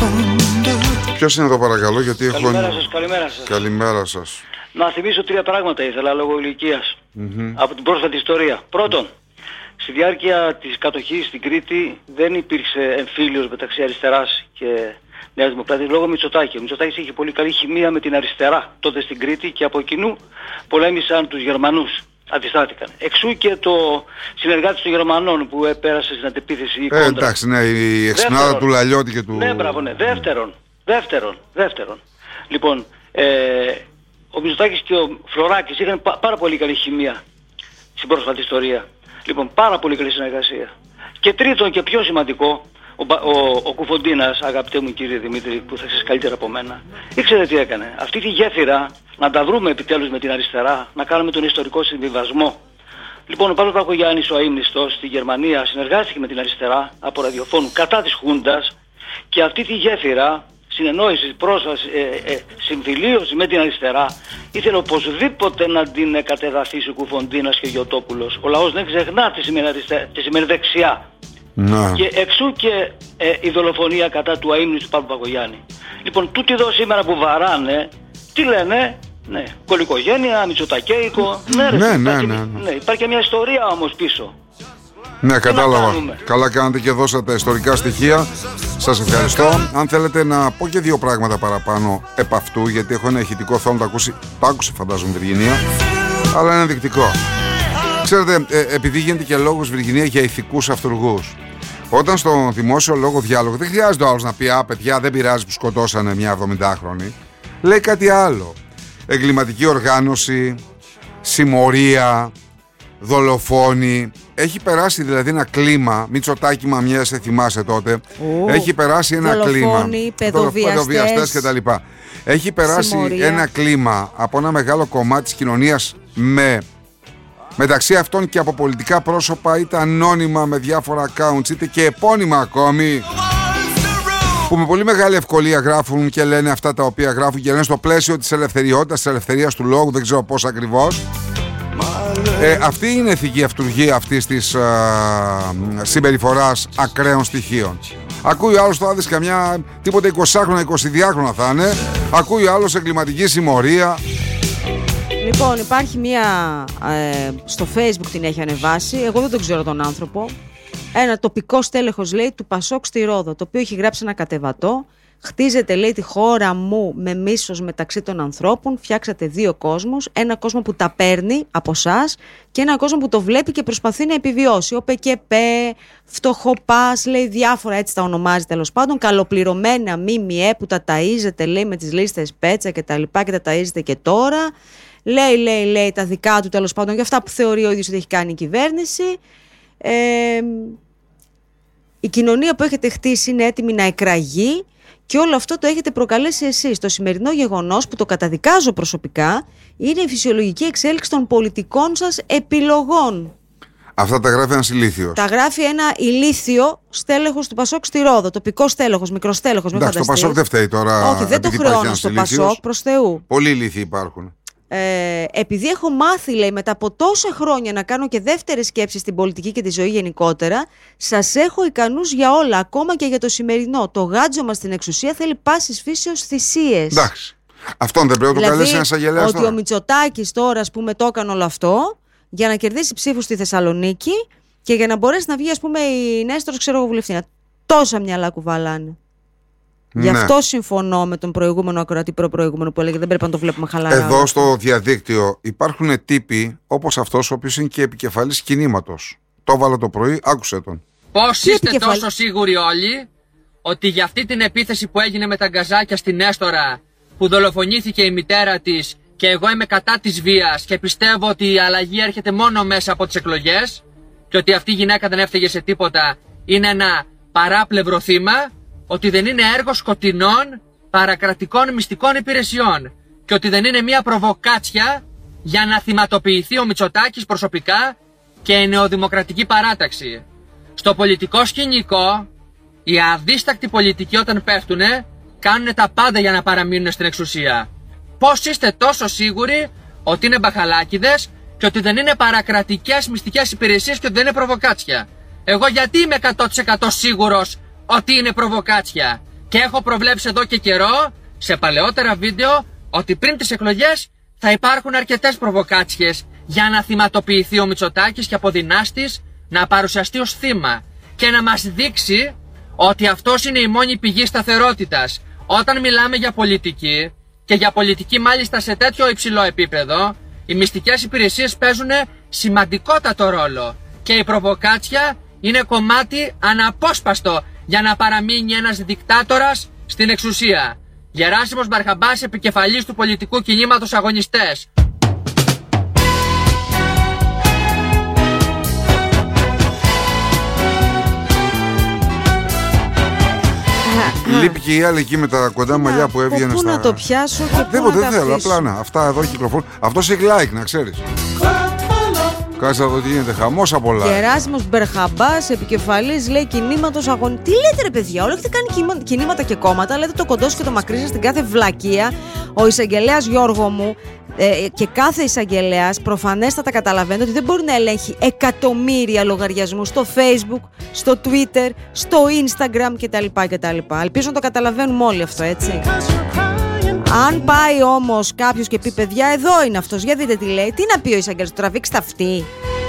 Ποιος είναι εδώ παρακαλώ, γιατί έχω... Καλημέρα σας. Καλημέρα σας. Να θυμίσω 3 πράγματα ήθελα λόγω ηλικίας από την πρόσφατη ιστορία. Πρώτον, στη διάρκεια της κατοχής στην Κρήτη δεν υπήρξε εμφύλιος μεταξύ αριστεράς και Νέας Δημοκρατίας λόγω Μητσοτάκη. Ο Μητσοτάκης είχε πολύ καλή χημεία με την αριστερά τότε στην Κρήτη και από κοινού πολέμησαν τους Γερμανούς. Αντιστάθηκαν. Εξού και το συνεργάτη των Γερμανών που πέρασε στην αντεπίθεση η κόντρα. Εντάξει, ναι, η εξυπνάδα του Λαλιώτη και του... Ναι, μπράβο, ναι. Δεύτερον. Λοιπόν, ο Μητσοτάκης και ο Φλωράκης είχαν πάρα πολύ καλή χημεία στην πρόσφατη ιστορία. Λοιπόν, πάρα πολύ καλή συνεργασία. Και τρίτον και πιο σημαντικό, ο Κουφοντίνας, αγαπητέ μου κύριε Δημήτρη, που θα ξέρεις καλύτερα από μένα, ήξερε τι έκανε. Αυτή τη γέφυρα να τα βρούμε επιτέλους με την αριστερά, να κάνουμε τον ιστορικό συμβιβασμό. Λοιπόν, ο Παύλος Παπαγιάννης, ο αείμνηστος, στη Γερμανία συνεργάστηκε με την αριστερά από ραδιοφώνου κατά της Χούντας και αυτή τη γέφυρα συνεννόηση, πρόσβαση, συμφιλίωση με την αριστερά ήθελε οπωσδήποτε να την κατεδαφίσει ο Κουφοντίνας και ο Γιωτόπουλος. Ο λαός δεν ξεχνά τη σημερινή δεξιά. Να. Και εξού και η δολοφονία κατά του αείμνηστου Παύλου Παπαγιάννη. Λοιπόν, τούτοι εδώ σήμερα που βαράνε, τι λένε? Ναι, κολικογένεια, μητσοτακέικο. Ναι, υπάρχει μια ιστορία όμως πίσω. Ναι, κατάλαβα. Καλά κάνατε και δώσατε ιστορικά στοιχεία. Σας ευχαριστώ. Αν θέλετε να πω και 2 πράγματα παραπάνω επ' αυτού, γιατί έχω ένα ηχητικό, θέλω να το ακούσει. Το άκουσε φαντάζομαι Βιργινία, αλλά είναι ενδεικτικό. Ξέρετε, επειδή γίνεται και λόγος Βιργινία για ηθικούς αυτουργούς, όταν στο δημόσιο λόγο διάλογο δεν χρειάζεται ο άλλος να πει «Α, παιδιά, δεν πειράζει που σκοτώσανε μια 70χρονη». Λέει κάτι άλλο. Εγκληματική οργάνωση, συμμορία, δολοφόνοι. Έχει περάσει δηλαδή ένα κλίμα. Μητσοτάκη μαμιές, θυμάσαι τότε. Έχει περάσει ένα κλίμα. Παιδοβιαστές κτλ. Έχει περάσει συμμορία. Ένα κλίμα από ένα μεγάλο κομμάτι της κοινωνίας μεταξύ αυτών και από πολιτικά πρόσωπα, είτε ανώνυμα με διάφορα accounts, είτε και επώνυμα ακόμη, που με πολύ μεγάλη ευκολία γράφουν και λένε αυτά τα οποία γράφουν και λένε στο πλαίσιο της ελευθεριότητας, της ελευθερίας του λόγου, δεν ξέρω πώς ακριβώς. Αυτή είναι η ηθική αυτουργία αυτής της συμπεριφοράς ακραίων στοιχείων. Ακούει ο άλλος τώρα δεις καμιά τίποτα 20χρονα, 22χρονα θα είναι. Ακούει ο άλλος εγκληματική συμμορία. Λοιπόν, υπάρχει μία στο Facebook την έχει ανεβάσει. Εγώ δεν τον ξέρω τον άνθρωπο. Ένα τοπικό στέλεχος λέει του Πασόκ στη Ρόδο, το οποίο έχει γράψει ένα κατεβατό. Χτίζετε, λέει, τη χώρα μου με μίσος μεταξύ των ανθρώπων. Φτιάξατε 2 κόσμους. Ένα κόσμο που τα παίρνει από εσάς και ένα κόσμο που το βλέπει και προσπαθεί να επιβιώσει. Ο ΠΚΠ, φτωχοπάς, λέει διάφορα, έτσι τα ονομάζει τέλος πάντων. Καλοπληρωμένα ΜΜΕ που τα ταΐζετε, λέει, με τις λίστες Πέτσα και τα λοιπά και τα ταΐζετε και τώρα. Λέει τα δικά του τέλος πάντων για αυτά που θεωρεί ο ίδιος ότι έχει κάνει η κυβέρνηση. Η κοινωνία που έχετε χτίσει είναι έτοιμη να εκραγεί. Και όλο αυτό το έχετε προκαλέσει εσείς. Το σημερινό γεγονός που το καταδικάζω προσωπικά είναι η φυσιολογική εξέλιξη των πολιτικών σας επιλογών. Αυτά τα γράφει ένας ηλίθιος. Τα γράφει ένα ηλίθιο στέλεχος του Πασόκ στη Ρόδο. Τοπικό στέλεχος, μικρό στέλεχος. Εντάξει, το Πασόκ δεν φταίει τώρα. Όχι, δεν το χρεώνω στο Πασόκ, προς Θεού. Πολλοί ηλίθιοι υπάρχουν. Επειδή έχω μάθει, λέει, μετά από τόσα χρόνια να κάνω και δεύτερες σκέψεις στην πολιτική και τη ζωή γενικότερα, σας έχω ικανούς για όλα, ακόμα και για το σημερινό. Το γάτζο μας στην εξουσία θέλει πάσης φύσεως θυσίες. Εντάξει. Αυτόν δεν πρέπει να το καλέσει ένας αγελέας ότι τώρα. Ο Μητσοτάκης τώρα, ας πούμε, το έκανε όλο αυτό για να κερδίσει ψήφους στη Θεσσαλονίκη και για να μπορέσει να βγει, ας πούμε, η Νέστορος, ξέρω εγώ, βουλευτήνα. Τόσα μυαλά κουβαλάνε. Γι' αυτό συμφωνώ με τον προηγούμενο ακροατή, προπροηγούμενο που έλεγε δεν πρέπει να το βλέπουμε χαλαρά. Εδώ στο διαδίκτυο υπάρχουν τύποι όπως αυτός, ο οποίος είναι και επικεφαλής κινήματος. Το έβαλα το πρωί, άκουσε τον. Πώς είστε τόσο σίγουροι όλοι ότι για αυτή την επίθεση που έγινε με τα γκαζάκια στην Νέστορα, που δολοφονήθηκε η μητέρα της, και εγώ είμαι κατά της βίας και πιστεύω ότι η αλλαγή έρχεται μόνο μέσα από τις εκλογές και ότι αυτή η γυναίκα δεν έφταιγε σε τίποτα, είναι ένα παράπλευρο θύμα, ότι δεν είναι έργο σκοτεινών παρακρατικών μυστικών υπηρεσιών και ότι δεν είναι μια προβοκάτσια για να θυματοποιηθεί ο Μητσοτάκης προσωπικά και η νεοδημοκρατική παράταξη. Στο πολιτικό σκηνικό, οι αδίστακτοι πολιτικοί όταν πέφτουνε κάνουν τα πάντα για να παραμείνουν στην εξουσία. Πώς είστε τόσο σίγουροι ότι είναι μπαχαλάκιδες και ότι δεν είναι παρακρατικές μυστικές υπηρεσίες και ότι δεν είναι προβοκάτσια? Εγώ γιατί είμαι 100% σίγουρος ότι είναι προβοκάτσια? Και έχω προβλέψει εδώ και καιρό, σε παλαιότερα βίντεο, ότι πριν τις εκλογές θα υπάρχουν αρκετές προβοκάτσιες για να θυματοποιηθεί ο Μητσοτάκης και από δυνάστης να παρουσιαστεί ως θύμα και να μας δείξει ότι αυτός είναι η μόνη πηγή σταθερότητας. Όταν μιλάμε για πολιτική, και για πολιτική μάλιστα σε τέτοιο υψηλό επίπεδο, οι μυστικές υπηρεσίες παίζουν σημαντικότατο ρόλο και η προβοκάτσια είναι κομμάτι αναπόσπαστο για να παραμείνει ένας δικτάτορας στην εξουσία. Γεράσιμος Μπαρχαμπάς, επικεφαλής του πολιτικού κινήματος Αγωνιστές. Λείπει και η άλλη εκεί με τα κοντά μαλλιά που έβγαινε στα... Πού να το πιάσω και πού να δεν τα θέλω, αφήσω. απλά να. Αυτά εδώ κυκλοφορούν. Αυτός έχει like, να ξέρεις. Κάτσε να δω τι γίνεται. Χαμός από like. Γεράσιμος Μπερχαμπάς, επικεφαλής, λέει, κινήματος αγωνιστών. Τι λέτε, ρε παιδιά, όλα έχετε κάνει κινήματα και κόμματα. Λέτε το κοντό και το μακρύ σας στην κάθε βλακεία. Ο εισαγγελέας Γιώργο μου και κάθε εισαγγελέας προφανέστατα καταλαβαίνει ότι δεν μπορεί να ελέγχει εκατομμύρια λογαριασμούς στο Facebook, στο Twitter, στο Instagram κτλ. Ελπίζω να το καταλαβαίνουμε όλοι αυτό, έτσι. Αν πάει όμως κάποιος και πει, παιδιά, εδώ είναι αυτός, για δείτε τι λέει, τι να πει ο εισαγγελέας, το τραβήξει τα αυτή.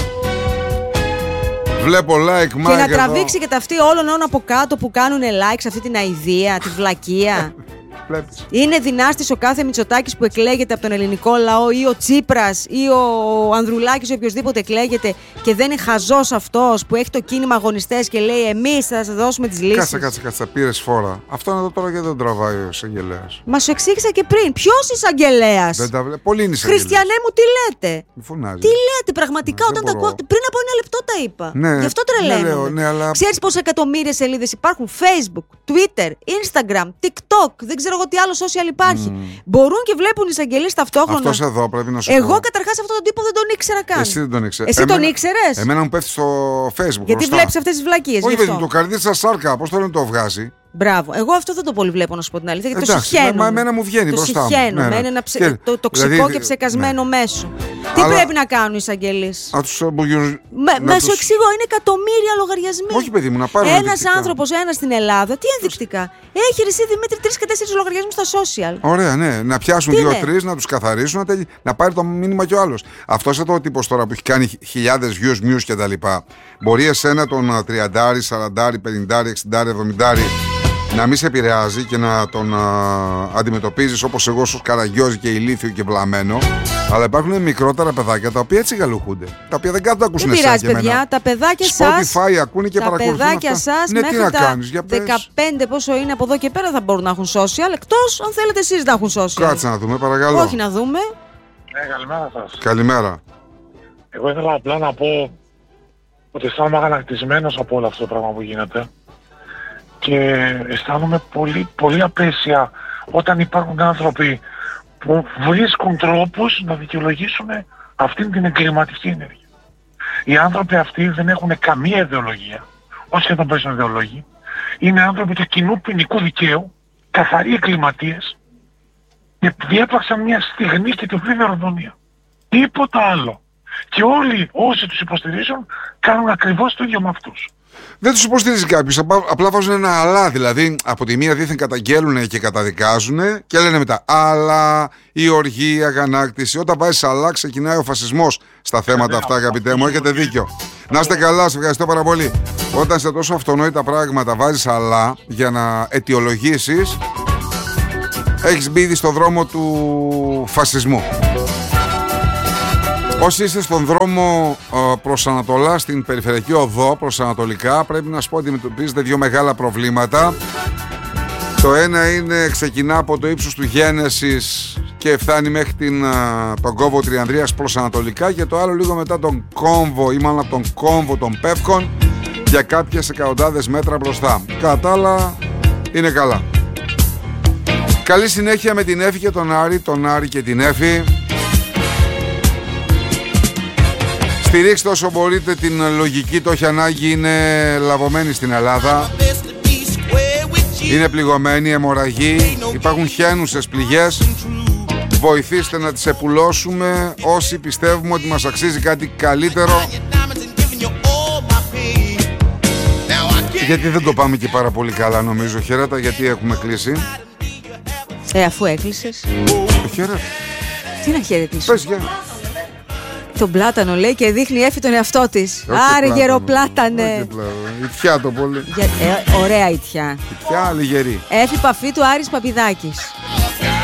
Βλέπω like, και να τραβήξει και τα αυτή όλων από κάτω που κάνουν like σε αυτή την αηδία, τη βλακεία. Βλέπεις. Είναι δυνάστης ο κάθε Μητσοτάκης που εκλέγεται από τον ελληνικό λαό, ή ο Τσίπρας ή ο Ανδρουλάκης ή οποιοδήποτε εκλέγεται, και δεν είναι χαζός αυτός που έχει το κίνημα Αγωνιστές και λέει εμείς θα σας δώσουμε τις λύσεις. Κάτσε, πήρες φόρα. Αυτό είναι εδώ τώρα γιατί δεν τραβάει ο εισαγγελέας. Μα σου εξήγησα και πριν. Ποιος εισαγγελέας? Δεν τα βλέπω. Πολλοί είναι εισαγγελέες. Χριστιανέ μου, τι λέτε? Μη φωνάζει. Τι λέτε πραγματικά όταν τα ακούω? Πριν από ένα λεπτό τα είπα. Ναι, γι' αυτό τρελαίνω. Ναι, αλλά... Ξέρεις πόσα εκατομμύρια σελίδες υπάρχουν? Facebook, Twitter, Instagram, TikTok, δεν ξέρω εγώ τι άλλο social υπάρχει. Μπορούν και βλέπουν εισαγγελίες ταυτόχρονα. Αυτός εδώ πρέπει να σου Εγώ πω. καταρχάς αυτόν τον τύπο δεν τον ήξερα καν. Εσύ δεν τον ήξερες. Εσύ τον ήξερες? Εμένα μου πέφτει στο Facebook. Γιατί βλέπεις αυτές τις βλακίες? Όχι, παιδί, το καρδί σας σάρκα. Πώς το βγάζει. Μπράβο. Εγώ αυτό δεν το πολύ βλέπω, να σου πω την αλήθεια. Γιατί Εντάξει, το συχαίνω. εμένα μου βγαίνει μπροστά μου. Το συχαίνω. Ναι. Είναι ένα το τοξικό δηλαδή, και ψεκασμένο μέσο. Τι αλλά... πρέπει να κάνουν οι εισαγγελείς? Να τους... Σου εξηγώ, είναι εκατομμύρια λογαριασμοί. Όχι, παιδί μου, να πάρουν. Ένας άνθρωπος, ένας στην Ελλάδα, τι ενδεικτικά? Έχει ρησί, Δημήτρη, 3 και 4 λογαριασμούς στα social. Ωραία, ναι. Να πιάσουν 2-3, να τους καθαρίσουν, να πάρει το μήνυμα κι ο άλλος. Αυτός εδώ ο τύπος τώρα που έχει κάνει χιλιάδες views κτλ. Μπορεί εσένα τον 30, 40, 50, 60, 70 να μην σε επηρεάζει και να τον αντιμετωπίζεις όπως εγώ, ως καραγκιόζη και ηλίθιο και βλαμμένο. Αλλά υπάρχουν μικρότερα παιδάκια τα οποία έτσι γαλουχούνται. Τα οποία δεν κάτω ακούσουν εσένα. Δεν πειράζει, παιδιά. Τα παιδάκια σας. Spotify ακούνε και παρακολουθούν. Τα παιδάκια σας ναι, μέχρι τι να τα κάνεις, για 15 πόσο είναι από εδώ και πέρα θα μπορούν να έχουν social. Εκτός αν θέλετε εσείς να έχουν social. Κάτσε να δούμε, παρακαλώ. Όχι να δούμε. Καλημέρα σας. Καλημέρα. Εγώ ήθελα απλά να πω ότι αισθάνομαι αγανακτισμένος από όλο αυτό το πράγμα που γίνεται και αισθάνομαι πολύ, πολύ απέσια όταν υπάρχουν άνθρωποι που βρίσκουν τρόπους να δικαιολογήσουν αυτήν την εγκληματική ενέργεια. Οι άνθρωποι αυτοί δεν έχουν καμία ιδεολογία, όσοι και τον παίζουν ιδεολόγοι. Είναι άνθρωποι του κοινού ποινικού δικαίου, καθαροί εγκληματίες και διέπραξαν μια στιγμή και τη δολοφονία. Τίποτα άλλο. Και όλοι όσοι τους υποστηρίζουν κάνουν ακριβώς το ίδιο με αυτούς. Δεν τους υποστηρίζει κάποιος, απλά βάζουν ένα αλλά. Δηλαδή από τη μία δίθεν καταγγέλουν και καταδικάζουν και λένε μετά αλλά, η οργή, η αγανάκτηση. Όταν βάζεις αλλά ξεκινάει ο φασισμός στα θέματα αυτά, αγαπητέ μου, έχετε δίκιο. Να είστε καλά, σας ευχαριστώ πάρα πολύ. Όταν σε τόσο αυτονόητα πράγματα βάζεις αλλά για να αιτιολογήσεις, έχεις μπει ήδη στον δρόμο του φασισμού. Όσοι είστε στον δρόμο προς Ανατολά, στην περιφερειακή οδό προς Ανατολικά, πρέπει να σου πω ότι αντιμετωπίζετε δύο μεγάλα προβλήματα. Το ένα είναι ξεκινά από το ύψος του Γένεσης και φτάνει μέχρι τον κόμβο Τριανδρίας προς Ανατολικά, και το άλλο λίγο μετά τον κόμβο ή μάλλον από τον κόμβο των Πεύκων για κάποιες εκατοντάδες μέτρα μπροστά. Κατά τα άλλα είναι καλά. Καλή συνέχεια με την Έφη και τον Άρη και την Έφη. Στηρίξτε όσο μπορείτε την λογική, το έχει ανάγκη, είναι λαβωμένη στην Ελλάδα. Είναι πληγωμένη, αιμορραγή, υπάρχουν χαίνουσες πληγές. Βοηθήστε να τις επουλώσουμε όσοι πιστεύουμε ότι μας αξίζει κάτι καλύτερο. Γιατί δεν το πάμε και πάρα πολύ καλά, νομίζω. Χαίρετα, γιατί έχουμε κλείσει. Αφού έκλεισες. Χαίρετα. Τι να χαιρετήσω. Πες για. Τον πλάτανο λέει και δείχνει Έφη τον εαυτό της. Άρε γεροπλάτανε. Ιτιά το πολύ. Ωραία ιτιά. Ιτιά, λιγερή. Έφη Παφή του Άρης Παπιδάκης.